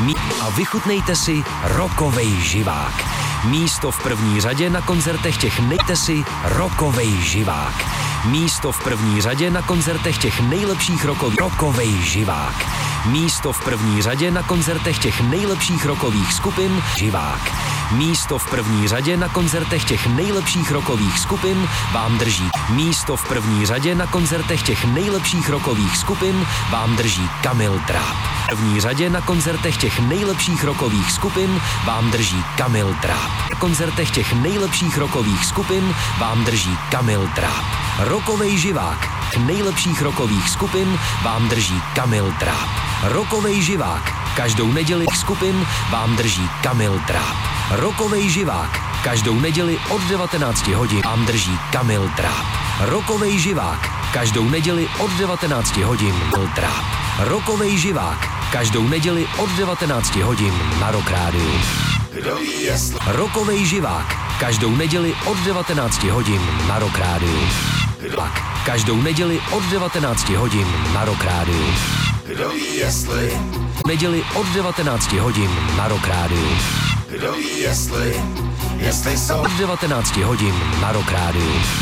A vychutnejte si rokovej živák. Místo v první řadě na koncertech těch si rokovej živák. Místo v první řadě na koncertech těch nejlepších rokovej živák. Místo v první řadě na koncertech těch nejlepších rokových skupin živák. Místo v první řadě na koncertech těch nejlepších rokových skupin vám drží. Místo v první řadě na koncertech těch nejlepších rokových skupin vám drží Kamil Dráp. V první řadě na koncertech těch nejlepších rokových skupin vám drží Kamil Dráp. Na koncertech těch nejlepších rokových skupin vám drží Kamil Dráp. Rokovej živák nejlepších rokových skupin vám drží Kamil Dráp. Rokovej živák každou neděli skupin vám drží Kamil Dráp. Rokovej živák každou neděli od 19 hodin vám drží Kamil Dráp. Rokovej živák každou neděli od 19 hodin Kamil Dráp. Rokovej živák každou neděli od 19 hodin na Rock Rádiu. Rokovej živák každou neděli od 19 hodin na Rock Rádiu. Každou neděli od 19 hodin na Rock Rádiu. Kdo ví, Neděli od 19 hodin na Rock Rádiu. Kdo ví, jestli jsou od 19 hodin na Rock Rádiu.